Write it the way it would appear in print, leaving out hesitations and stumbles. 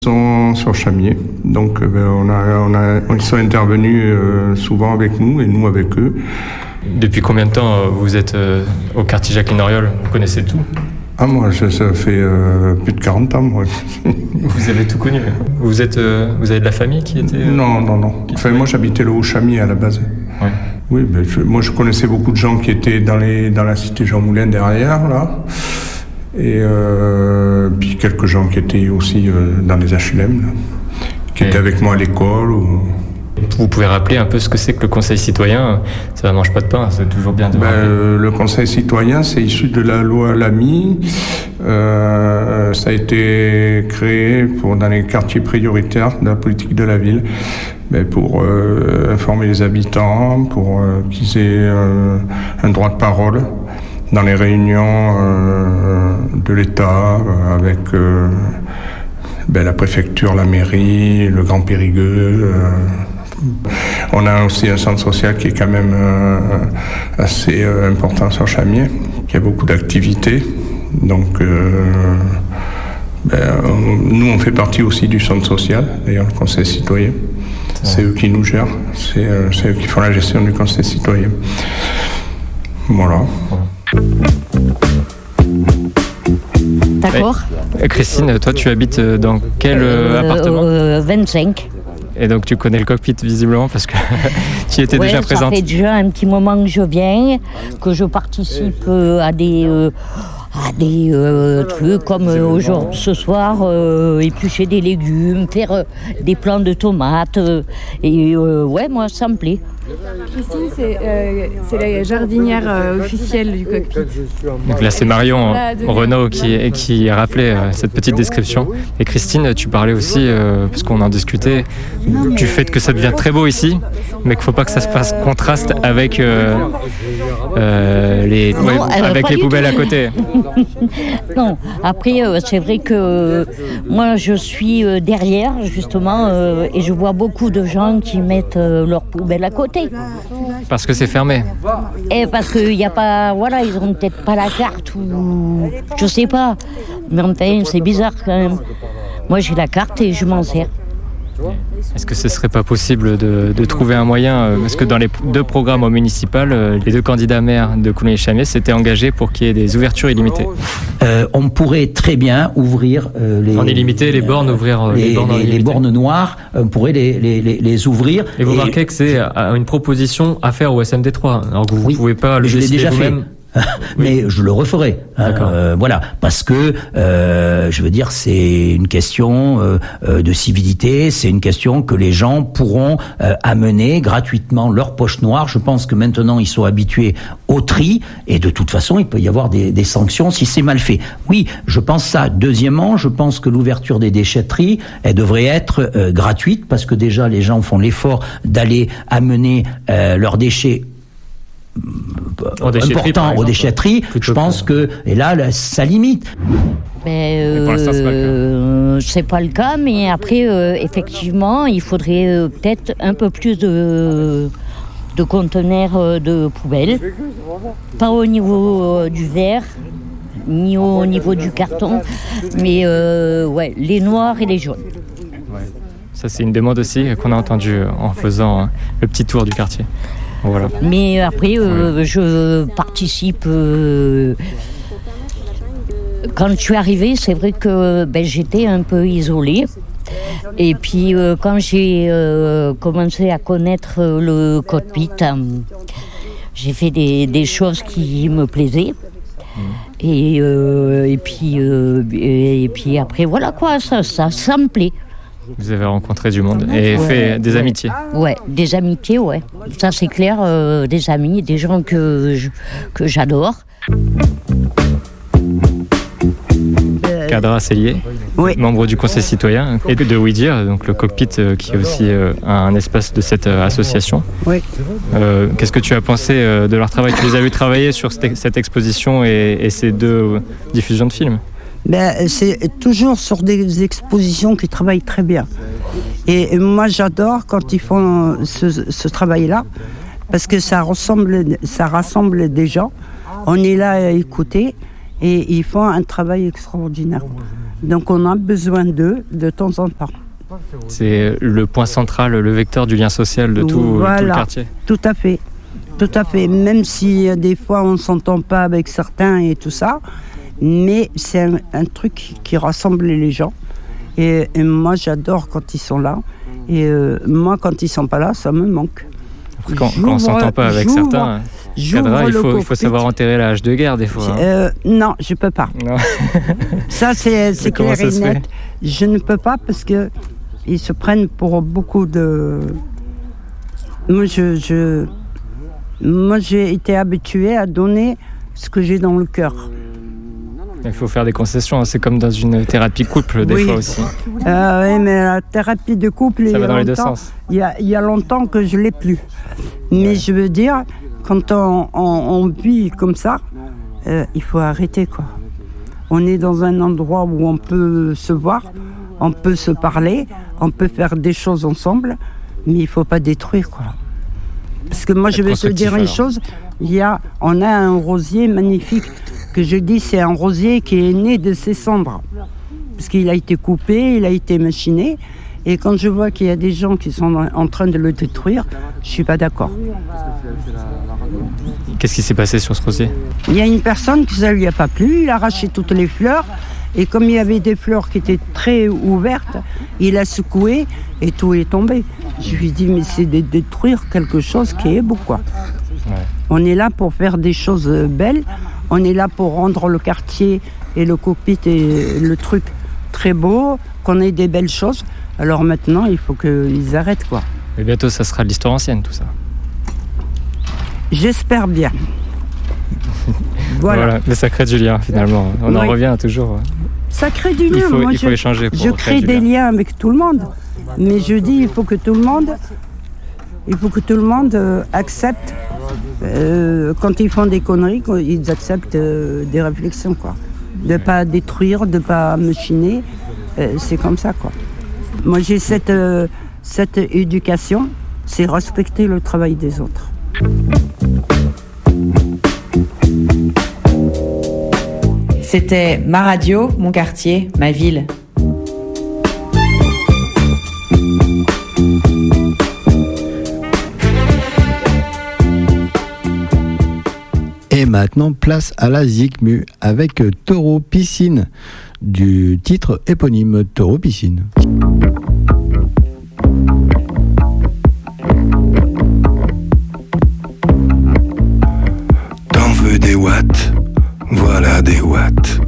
sont sur Chamiers, donc ils sont intervenus souvent avec nous et nous avec eux. Depuis combien de temps vous êtes au quartier Jacqueline-Auriol ? Vous connaissez tout ? Ah moi, ça fait plus de 40 ans, moi. Vous avez tout connu. Vous avez de la famille qui était... Non. Enfin, moi, j'habitais le Haut-Chamiers à la base. Ouais. Oui, mais moi, je connaissais beaucoup de gens qui étaient dans la cité Jean Moulin derrière, là. Et puis quelques gens qui étaient aussi dans les HLM, là, qui étaient avec moi à l'école. Vous pouvez rappeler un peu ce que c'est que le Conseil citoyen ? Ça ne mange pas de pain, c'est toujours bien de rappeler. Le Conseil citoyen, c'est issu de la loi Lamy. Ça a été créé dans les quartiers prioritaires de la politique de la ville, pour informer les habitants, pour qu'ils aient un droit de parole dans les réunions de l'État avec la préfecture, la mairie, le Grand Périgueux. On a aussi un centre social qui est quand même assez important sur Chamiers, qui a beaucoup d'activités. Donc, nous, on fait partie aussi du centre social, d'ailleurs, le Conseil citoyen. C'est eux qui nous gèrent, c'est eux qui font la gestion du Conseil citoyen. Voilà. D'accord. Christine, toi, tu habites dans quel appartement ? 25. Et donc tu connais le cockpit visiblement parce que tu y étais déjà présente. Ça fait déjà un petit moment que je viens, que je participe à des trucs comme aujourd'hui, ce soir, éplucher des légumes, faire des plants de tomates. Moi ça me plaît. Christine, c'est la jardinière officielle du cockpit. Donc là, c'est Marion Renaud qui rappelait cette petite description. Et Christine, tu parlais aussi, parce qu'on en discutait, du fait que ça devient très beau ici, mais qu'il ne faut pas que ça se passe contraste avec les poubelles à côté. Non, après, c'est vrai que moi, je suis derrière, justement, et je vois beaucoup de gens qui mettent leurs poubelles à côté. Parce que c'est fermé. Et parce qu'il n'y a pas... Voilà, ils n'ont peut-être pas la carte ou... Je sais pas. Mais enfin, c'est bizarre quand même. Moi, j'ai la carte et je m'en sers. Est-ce que ce serait pas possible de trouver un moyen, parce que dans les deux programmes au municipal, les deux candidats maires de Coulommiers-Chamiers s'étaient engagés pour qu'il y ait des ouvertures illimitées. On pourrait très bien ouvrir en illimité, les bornes, ouvrir les bornes en illimité. Les bornes noires, on pourrait les ouvrir. Et vous remarquez que c'est une proposition à faire au SMD3, alors que vous ne pouvez pas le décider vous-même. Mais je le referai. Voilà, parce que je veux dire, c'est une question de civilité, c'est une question que les gens pourront amener gratuitement leur poche noire. Je pense que maintenant ils sont habitués au tri et de toute façon il peut y avoir des sanctions si c'est mal fait. Oui, je pense ça. Deuxièmement, je pense que l'ouverture des déchetteries, elle devrait être gratuite parce que déjà les gens font l'effort d'aller amener leurs déchets important aux déchetteries. Je pense que et là ça limite. Mais c'est pas le cas, mais après effectivement il faudrait peut-être un peu plus de conteneurs de poubelles, pas au niveau du verre ni au niveau du carton, mais les noirs et les jaunes. Ça c'est une demande aussi qu'on a entendue en faisant le petit tour du quartier. Voilà. Mais après, je participe. Quand je suis arrivée, c'est vrai que j'étais un peu isolée. Et puis, quand j'ai commencé à connaître le cockpit, j'ai fait des choses qui me plaisaient. Et puis après, voilà quoi, ça me plaît. Vous avez rencontré du monde et fait des amitiés. Ouais, des amitiés, ouais. Ça c'est clair, des amis, des gens que j'adore. Cadra Cellier, membre du Conseil citoyen, et de Oui Dire, donc le cockpit qui est aussi un espace de cette association. Oui. Qu'est-ce que tu as pensé de leur travail ? Tu les as vu travailler sur cette exposition et ces deux diffusions de films ? C'est toujours sur des expositions qui travaillent très bien. Et moi, j'adore quand ils font ce travail-là, parce que ça rassemble des gens. On est là à écouter et ils font un travail extraordinaire. Donc on a besoin d'eux de temps en temps. C'est le point central, le vecteur du lien social de tout le quartier. Tout à fait. Tout à fait. Même si des fois on ne s'entend pas avec certains et tout ça, mais c'est un truc qui rassemble les gens. Et moi j'adore quand ils sont là. Et moi quand ils ne sont pas là, ça me manque. Quand on ne s'entend pas avec certains, Khadra, il faut savoir enterrer la hache de guerre des fois. Non, je ne peux pas. Non. Ça c'est clair et net. Je ne peux pas parce qu'ils se prennent pour beaucoup de... Moi j'ai été habituée à donner ce que j'ai dans le cœur. Il faut faire des concessions, c'est comme dans une thérapie couple des fois aussi. Oui, mais la thérapie de couple, ça va dans les deux sens. Il y a longtemps que je ne l'ai plus. Mais je veux dire, quand on vit comme ça, il faut arrêter, quoi. On est dans un endroit où on peut se voir, on peut se parler, on peut faire des choses ensemble, mais il ne faut pas détruire, quoi. Parce que moi, je vais te dire une chose, on a un rosier magnifique, que je dis c'est un rosier qui est né de ses cendres. Parce qu'il a été coupé, il a été machiné, et quand je vois qu'il y a des gens qui sont en train de le détruire, je ne suis pas d'accord. Qu'est-ce qui s'est passé sur ce rosier ? Il y a une personne que ça ne lui a pas plu, il a arraché toutes les fleurs, et comme il y avait des fleurs qui étaient très ouvertes, il a secoué et tout est tombé. Je lui ai dit, mais c'est de détruire quelque chose qui est beau, quoi. Ouais. On est là pour faire des choses belles, on est là pour rendre le quartier et le cockpit et le truc très beau, qu'on ait des belles choses. Alors maintenant, il faut qu'ils arrêtent, quoi. Et bientôt, ça sera de l'histoire ancienne, tout ça. J'espère bien. Voilà, le sacré du lien, finalement. On en revient toujours. Ça crée du lien. Il faut échanger pour je crée des liens avec tout le monde. Mais je dis, il faut que tout le monde accepte, quand ils font des conneries, ils acceptent des réflexions, quoi. De ne pas détruire, de ne pas machiner. C'est comme ça, quoi. Moi, j'ai cette éducation, c'est respecter le travail des autres. C'était ma radio, mon quartier, ma ville. Et maintenant, place à la Zikmu avec Taureau Piscine, du titre éponyme Taureau Piscine. T'en veux des watts, voilà des watts.